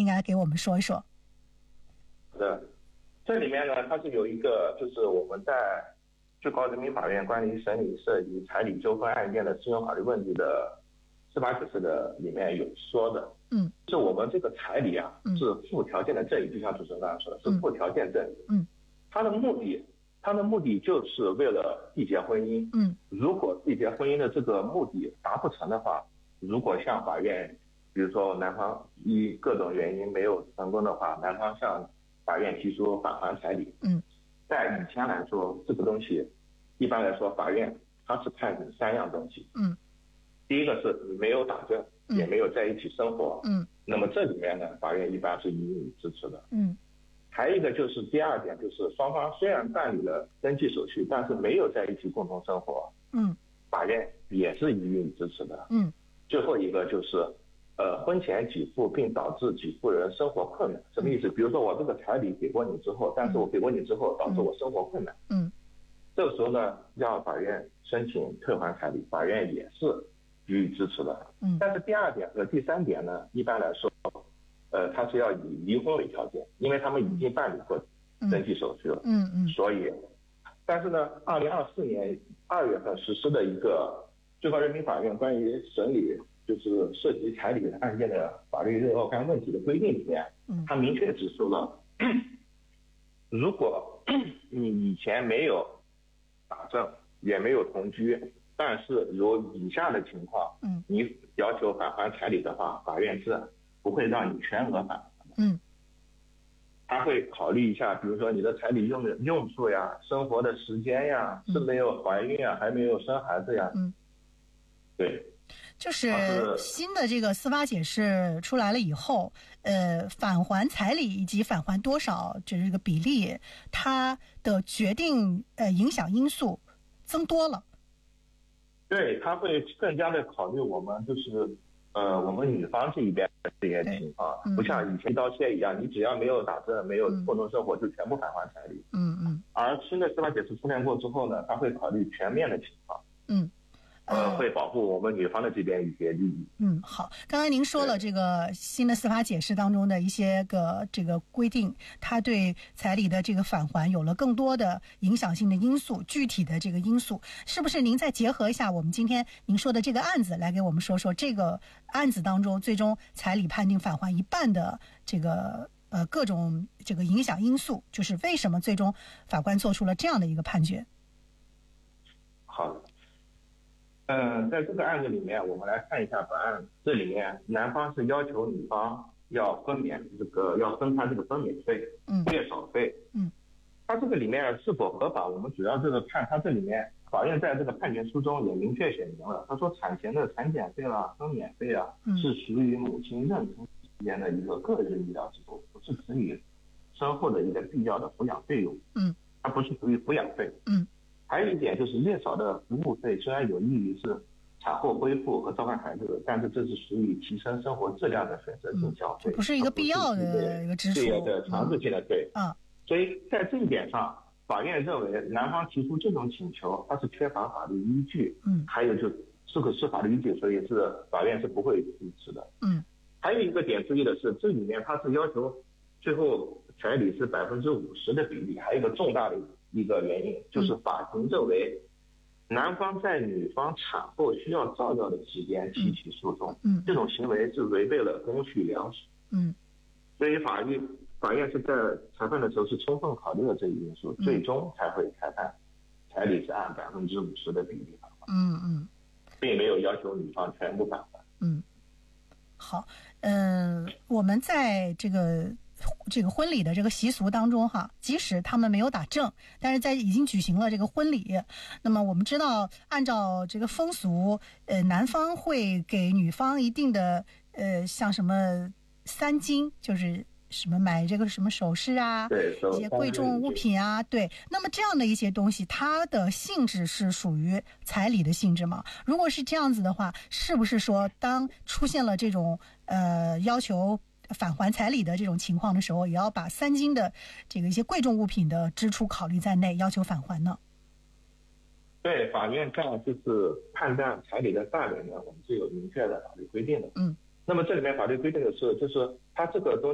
应该给我们说一说。 的，这里面呢，它是有一个，就是我们在最高人民法院关于审理涉及彩礼纠纷案件的适用法律问题的司法解释的里面有说的，是我们这个彩礼啊，是附条件的赠与，就像主持人刚才说的，是附条件赠与，它的目的就是为了缔结婚姻，如果缔结婚姻的这个目的达不成的话，如果向法院，比如说男方因各种原因没有成功的话，男方向法院提出返还彩礼，在以前来说，这个东西一般来说法院它是判你3样东西，第一个是你没有打证，也没有在一起生活，那么这里面呢，法院一般是予以支持的，还有一个就是第二点，就是双方虽然办理了登记手续，但是没有在一起共同生活，法院也是予以支持的，最后一个就是婚前给付并导致给付人生活困难，什么意思？比如说我这个彩礼给过你之后，但是我给过你之后导致我生活困难，这个时候呢，让法院申请退还彩礼，法院也是予以支持的。但是第2点和第3点呢，一般来说，它是要以离婚为条件，因为他们已经办理过登记手续了，所以，但是呢，2024年2月份实施的一个最高人民法院关于审理就是涉及彩礼案件的法律若干问题的规定里面，它明确指出了，如果你以前没有打证，也没有同居，但是有以下的情况，你要求返还彩礼的话，法院是不会让你全额返还的。他会考虑一下，比如说你的彩礼用处呀，生活的时间呀，是没有怀孕呀，还没有生孩子呀。对。 就是新的这个司法解释出来了以后，返还彩礼以及返还多少，就是这个比例，它的决定影响因素增多了。 对，他会更加的考虑我们就是我们女方这一边的这些情况，不像以前一刀切一样，你只要没有打证、没有共同生活就全部返还彩礼。而新的司法解释出现过之后呢，他会考虑全面的情况。会保护我们女方的这边一些利益。 好，刚才您说了这个新的司法解释当中的一些个这个规定，它对彩礼的这个返还有了更多的影响性的因素，具体的这个因素，是不是您再结合一下我们今天您说的这个案子，来给我们说说这个案子当中最终彩礼判定返还一半的这个各种这个影响因素，就是为什么最终法官做出了这样的一个判决？ 好的。在这个案子里面，我们来看一下本案。这里面男方是要求女方要分摊这个分娩费、月嫂费。他这个里面是否合法？我们主要就是看他这里面法院在这个判决书中也明确写明了，他说产前的产检费啦、分娩费啊，是属于母亲妊娠期间的一个个人医疗支出，不是子女生后的一个必要的抚养费用。它不是属于抚养费。还有一点就是月嫂的服务费虽然有益于是产后恢复和照看孩子，但是这是属于提升生活质量的选择性消费， 不是一个必要的一个支出， 对强制性的对。所以在这一点上，法院认为男方提出这种请求，他是缺乏法律依据。还有这个是法律依据，所以是法院是不会支持的。还有一个点注意的是，这里面他是要求最后彩礼是50%的比例，还有一个重大的一个原因，就是法庭认为男方在女方产后需要照料的期间提起诉讼，这种行为是违背了公序良俗。所以法院是在裁判的时候是充分考虑了这一因素，最终才会裁判彩礼是按50%的比例返还。并没有要求女方全部返还。 好，我们在这个婚礼的这个习俗当中哈，即使他们没有打证，但是在已经举行了这个婚礼，那么我们知道按照这个风俗，男方会给女方一定的像什么3金，就是什么买这个什么首饰啊，一些贵重物品啊，对。那么这样的一些东西，它的性质是属于彩礼的性质吗？如果是这样子的话，是不是说当出现了这种要求返还彩礼的这种情况的时候，也要把3金的这个一些贵重物品的支出考虑在内，要求返还呢？ 对，法院在就是判断彩礼的范围呢，我们是有明确的法律规定的。那么这里面法律规定的是，就是它这个东西